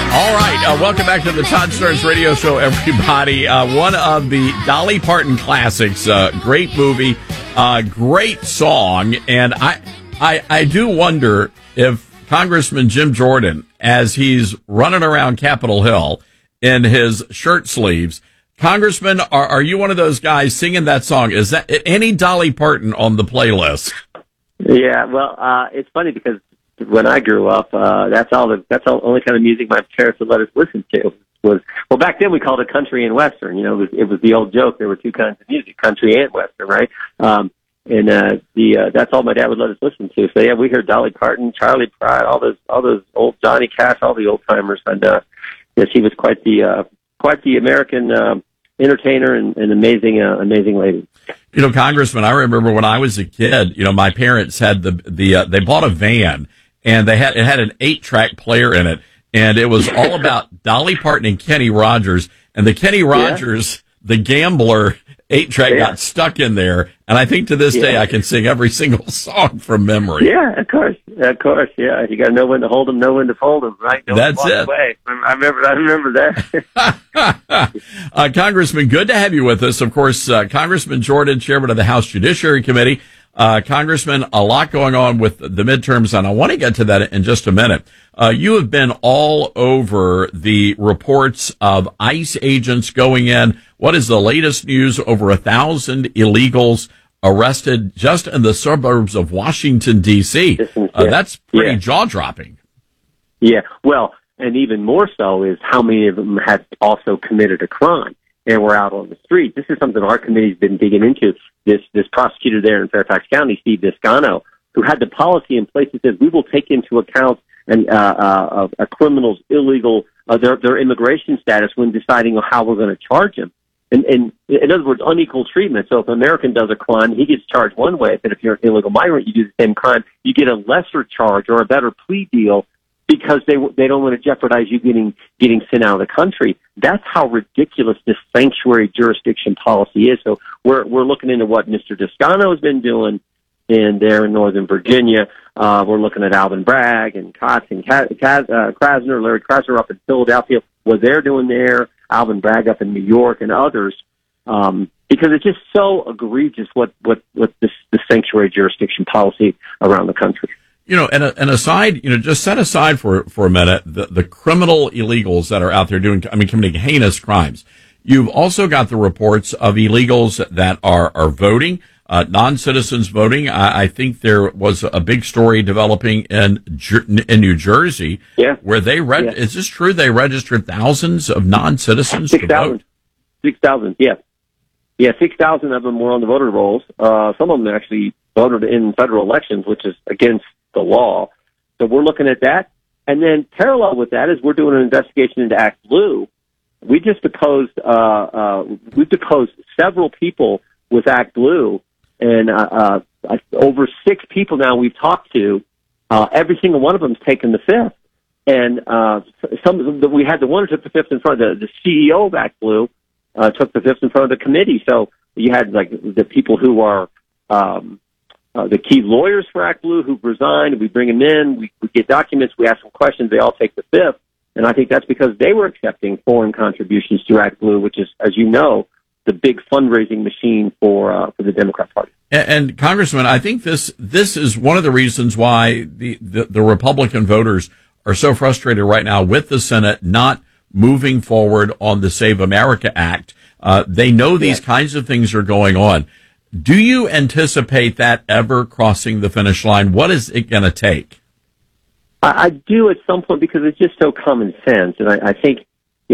All right, welcome back to the Todd Starnes Radio Show, everybody. One of the Dolly Parton classics, great movie, great song, and I do wonder if Congressman Jim Jordan, as he's running around Capitol Hill in his shirt sleeves, Congressman, are you one of those guys singing that song? Is that any Dolly Parton on the playlist? Yeah, well, it's funny because when I grew up, that's all only kind of music my parents would let us listen to. Well, back then we called it country and western. You know, it was the old joke. There were two kinds of music, country and western, right? That's all my dad would let us listen to. So yeah, we heard Dolly Parton, Charlie Pride, all those old Johnny Cash, all the old timers, and yeah, she was quite the American entertainer and amazing lady. You know, Congressman, I remember when I was a kid, you know, my parents had they bought a van and it had an 8-track player in it, and it was all about Dolly Parton and Kenny Rogers, and the Kenny Rogers, The Gambler 8-track got stuck in there, and I think to this day I can sing every single song from memory. Yeah, of course, yeah. You got to know when to hold them, know when to fold them, right? That's it. Away. I remember that. Congressman, good to have you with us. Of course, Congressman Jordan, chairman of the House Judiciary Committee. Congressman, a lot going on with the midterms, and I want to get to that in just a minute. You have been all over the reports of ICE agents going in. What is the latest news? Over 1,000 illegals arrested just in the suburbs of Washington, D.C. That's pretty jaw-dropping. Yeah, well, and even more so is how many of them had also committed a crime and were out on the street. This is something our committee's been digging into. This prosecutor there in Fairfax County, Steve Descano, who had the policy in place that says we will take into account a criminal's illegal their immigration status when deciding how we're going to charge him. And in other words, unequal treatment. So if an American does a crime, he gets charged one way. But if you're an illegal migrant, you do the same crime, you get a lesser charge or a better plea deal because they don't want to jeopardize you getting sent out of the country. That's how ridiculous this sanctuary jurisdiction policy is. So we're looking into what Mr. Descano has been doing there in Northern Virginia. We're looking at Alvin Bragg and Cox and Krasner, Larry Krasner up in Philadelphia, what they're doing there, Alvin Bragg up in New York and others, because it's just so egregious what this sanctuary jurisdiction policy around the country. You know, and aside, you know, just set aside for a minute the criminal illegals that are out there committing heinous crimes. You've also got the reports of illegals that are voting, non-citizens voting. I think there was a big story developing in New Jersey, where they is this true? They registered thousands of non-citizens to vote. 6,000, yeah, 6,000 of them were on the voter rolls. Some of them actually voted in federal elections, which is against the law. So we're looking at that. And then parallel with that is we're doing an investigation into Act Blue. We just deposed, we've deposed several people with Act Blue, and over 6 people now we've talked to. Every single one of them's taken the fifth. And some of them, we had the one who took the fifth in front of the CEO of Act Blue, took the fifth in front of the committee. So you had like the people who are the key lawyers for Act Blue who've resigned. We bring them in, we get documents, we ask them questions, they all take the fifth. And I think that's because they were accepting foreign contributions to Act Blue, which is, as you know, the big fundraising machine for the Democrat Party. And Congressman, I think this is one of the reasons why the Republican voters are so frustrated right now with the Senate not moving forward on the Save America Act. They know these kinds of things are going on. Do you anticipate that ever crossing the finish line? What is it going to take? I do at some point because it's just so common sense. And I think